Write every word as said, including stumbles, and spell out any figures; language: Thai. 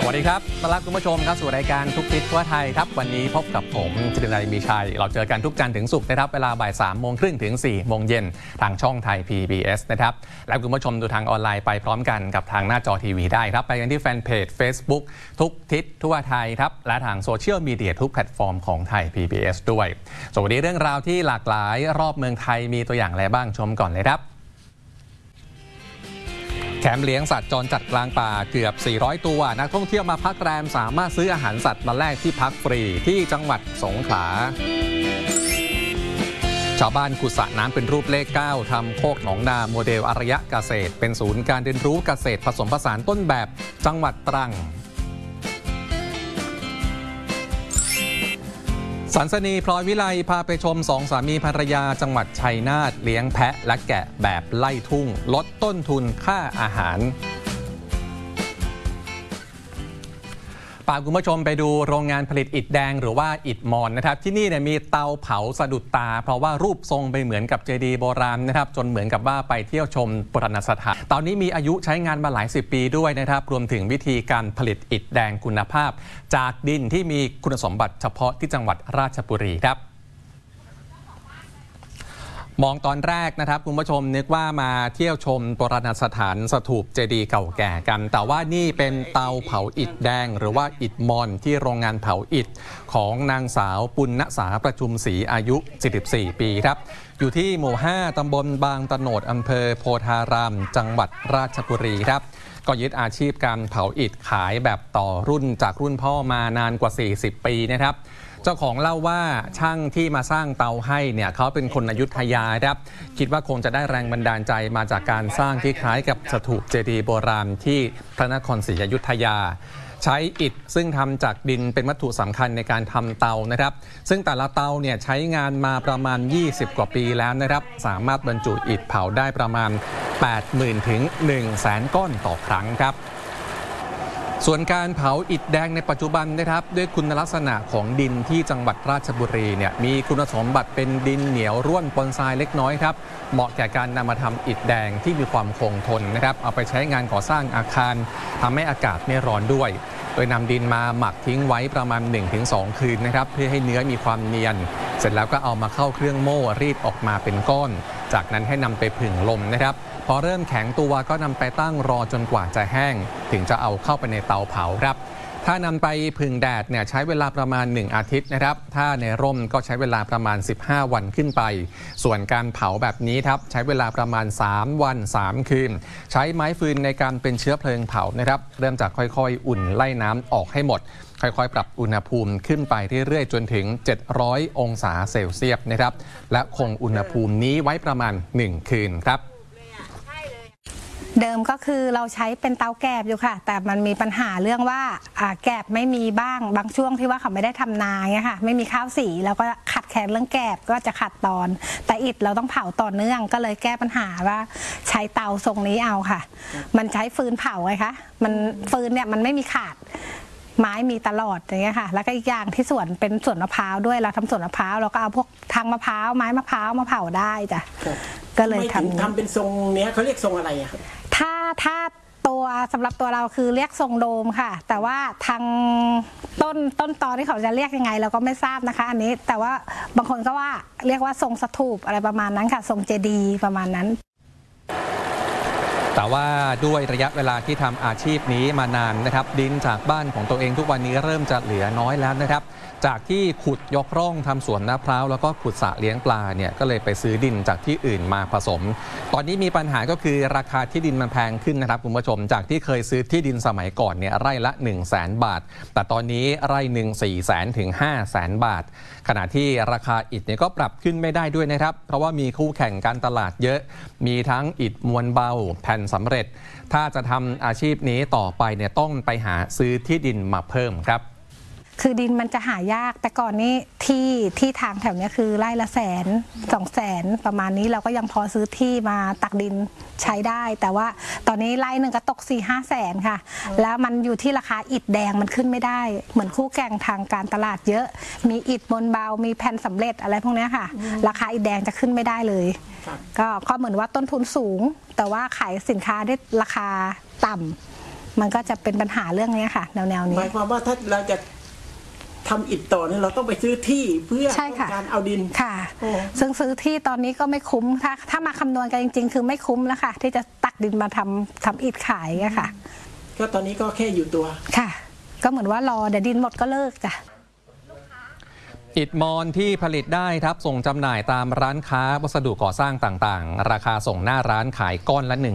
วัสดีครับต้อนรับคุณผู้ชมครับสู่รายการทุกทิศทั่วไทยครับวันนี้พบกับผมจิตรนัยมีชัยเราเจอกันทุกจันทร์ถึงศุกร์นะครับเวลาบ่ายสามโมงครึ่งถึงสี่โมงเย็นทางช่องไทย พี บี เอส นะครับและคุณผู้ชมดูทางออนไลน์ไปพร้อมกันกับทางหน้าจอทีวีได้ครับไปกันที่แฟนเพจ Facebook ทุกทิศทั่วไทยครับและทางโซเชียลมีเดียทุกแพลตฟอร์มของไทย พี บี เอส ด้วยสวัสดีเรื่องราวที่หลากหลายรอบเมืองไทยมีตัวอย่างอะไรบ้างชมก่อนเลยครับแคมป์เลี้ยงสัตว์จรจัดกลางป่าเกือบสี่ร้อยตัวนักท่องเที่ยวมาพักแรมสามารถซื้ออาหารสัตว์มาแลกที่พักฟรีที่จังหวัดสงขลาชาวบ้านขุดสระน้ำเป็นรูปเลขเก้าทำโคกหนองนาโมเดลอารยะเกษตรเป็นศูนย์การเรียนรู้เกษตรผสมผสานต้นแบบจังหวัดตรังสันสนีพลอยวิไลพาไปชมสองสามีภรรยาจังหวัดชัยนาทเลี้ยงแพะและแกะแบบไล่ทุ่งลดต้นทุนค่าอาหารพาคุณผู้ชมไปดูโรงงานผลิตอิฐแดงหรือว่าอิฐมอนนะครับที่นี่เนี่ยมีเตาเผาสะดุดตาเพราะว่ารูปทรงไปเหมือนกับเจดีย์โบราณนะครับจนเหมือนกับว่าไปเที่ยวชมโบราณสถานตอนนี้มีอายุใช้งานมาหลายสิบปีด้วยนะครับรวมถึงวิธีการผลิตอิฐแดงคุณภาพจากดินที่มีคุณสมบัติเฉพาะที่จังหวัดราชบุรีครับมองตอนแรกนะครับคุณผู้ชมนึกว่ามาเที่ยวชมโบราณสถานสถูปเจดีย์เก่าแก่กันแต่ว่านี่เป็นเตาเผาอิฐแดงหรือว่าอิฐมอนที่โรงงานเผาอิฐของนางสาวปุณณสาประชุมศรีอายุสี่สิบสี่ปีครับอยู่ที่หมู่ห้าตำบลบางตะโนดอำเภอโพธารามจังหวัดราชบุรีครับก็ยึดอาชีพการเผาอิฐขายแบบต่อรุ่นจากรุ่นพ่อมานานกว่าสี่สิบปีนะครับเจ้าของเล่าว่าช่างที่มาสร้างเตาให้เนี่ยเขาเป็นคนอยุธยาครับคิดว่าคงจะได้แรงบันดาลใจมาจากการสร้างที่คล้ายกับสถูปเจดีย์โบราณที่พระนครศรีอยุธยาใช้อิฐซึ่งทำจากดินเป็นวัตถุสำคัญในการทำเตานะครับซึ่งแต่ละเตาเนี่ยใช้งานมาประมาณยี่สิบกว่าปีแล้วนะครับสามารถบรรจุอิฐเผาได้ประมาณ แปดหมื่น ถึง หนึ่งแสน ก้อนต่อครั้งครับส่วนการเผาอิฐแดงในปัจจุบันนะครับด้วยคุณลักษณะของดินที่จังหวัดราชบุรีเนี่ยมีคุณสมบัติเป็นดินเหนียวร่วนปนทรายเล็กน้อยครับเหมาะแก่การนำมาทำอิฐแดงที่มีความคงทนนะครับเอาไปใช้งานก่อสร้างอาคารทำให้อากาศไม่ร้อนด้วยโดยนำดินมาหมักทิ้งไว้ประมาณ หนึ่งถึงสอง คืนนะครับเพื่อให้เนื้อมีความเนียนเสร็จแล้วก็เอามาเข้าเครื่องโม่รีดออกมาเป็นก้อนจากนั้นให้นำไปผึ่งลมนะครับพอเริ่มแข็งตัวก็นำไปตั้งรอจนกว่าจะแห้งถึงจะเอาเข้าไปในเตาเผาครับถ้านำไปผึ่งแดดเนี่ยใช้เวลาประมาณหนึ่งอาทิตย์นะครับถ้าในร่มก็ใช้เวลาประมาณสิบห้าวันขึ้นไปส่วนการเผาแบบนี้ครับใช้เวลาประมาณสามวันสามคืนใช้ไม้ฟืนในการเป็นเชื้อเพลิงเผานะครับเริ่มจากค่อยๆอุ่นไล่น้ำออกให้หมดค่อยๆปรับอุณหภูมิขึ้นไปเรื่อยๆจนถึงเจ็ดร้อยองศาเซลเซียสนะครับและคงอุณหภูมินี้ไว้ประมาณหนึ่งคืนครับเดิมก็คือเราใช้เป็นเตาแกบอยู่ค่ะแต่มันมีปัญหาเรื่องว่าแกบไม่มีบ้างบางช่วงที่ว่าเขาไม่ได้ทำนาเนี่ยค่ะไม่มีข้าวสีแล้วก็ขัดแคลนเรื่องแกบก็จะขัดตอนแต่อิฐเราต้องเผาต่อเนื่องก็เลยแก้ปัญหาว่าใช้เตาทรงนี้เอาค่ะมันใช้ฟืนเผาไงคะมันฟืนเนี่ยมันไม่มีขาดไม้มีตลอดอย่างเงี้ยค่ะแล้วก็อีกอย่างที่สวนเป็นสวนมะพร้าวด้วยเราทำสวนมะพร้าวเราก็เอาพวกทางมะพร้าวไม้มะพร้าวมาเผาได้จ้ะก็เลยทำทำเป็นทรงเนี้ยเขาเรียกทรงอะไรอะครับถ้าถ้าตัวสำหรับตัวเราคือเรียกทรงโดมค่ะแต่ว่าทางต้นต้นตอที่เขาจะเรียกยังไงเราก็ไม่ทราบนะคะอันนี้แต่ว่าบางคนก็ว่าเรียกว่าทรงสถูปอะไรประมาณนั้นค่ะทรงเจดีย์ประมาณนั้นแต่ว่าด้วยระยะเวลาที่ทำอาชีพนี้มานานนะครับดินจากบ้านของตัวเองทุกวันนี้เริ่มจะเหลือน้อยแล้วนะครับจากที่ขุดยกร่องทำสวนมะพร้าวแล้วก็ขุดสระเลี้ยงปลาเนี่ยก็เลยไปซื้อดินจากที่อื่นมาผสมตอนนี้มีปัญหาก็คือราคาที่ดินมันแพงขึ้นนะครับคุณผู้ชมจากที่เคยซื้อที่ดินสมัยก่อนเนี่ยไร่ละ หนึ่งแสน บาทแต่ตอนนี้ไร่หนึ่ง สี่แสน ถึง ห้าแสน บาทขณะที่ราคาอิฐเนี่ยก็ปรับขึ้นไม่ได้ด้วยนะครับเพราะว่ามีคู่แข่งการตลาดเยอะมีทั้งอิฐมวลเบาแผ่นสำเร็จถ้าจะทำอาชีพนี้ต่อไปเนี่ยต้องไปหาซื้อที่ดินมาเพิ่มครับคือดินมันจะหายากแต่ก่อนนี้ที่ที่ทางแถวนี้คือไร่ละแสนสองแสนประมาณนี้เราก็ยังพอซื้อที่มาตักดินใช้ได้แต่ว่าตอนนี้ไร่หนึ่งก็ตกสี่ห้าแสนค่ะแล้วมันอยู่ที่ราคาอิฐแดงมันขึ้นไม่ได้เหมือนคู่แข่งทางการตลาดเยอะมีอิฐมวลเบามีแผ่นสำเร็จอะไรพวกนี้ค่ะราคาอิฐแดงจะขึ้นไม่ได้เลยก็ก็เหมือนว่าต้นทุนสูงแต่ว่าขายสินค้าได้ราคาต่ำมันก็จะเป็นปัญหาเรื่องนี้ค่ะ แนวแนวหนี้มายความว่าถ้าเราจะทำอิฐต่อเนี่ยเราต้องไปซื้อที่เพื่อใช่ต้อค่ะงการเอาดินค่ะโอ้ซึ่งซื้อที่ตอนนี้ก็ไม่คุ้มถ้าถ้ามาคำนวณกันจริง ๆ คือไม่คุ้มแล้วค่ะ ที่จะตักดินมาทำทำอิฐขายอะค่ะก็ตอนนี้ก็แค่อยู่ตัวค่ะ ก็เหมือนว่ารอเดี๋ยวดินหมดก็เลิกจ้ะอิฐมอนที่ผลิตได้ครับส่งจำหน่ายตามร้านค้าวัสดุก่อสร้างต่างๆ ราคาส่งหน้าร้านขายก้อนละ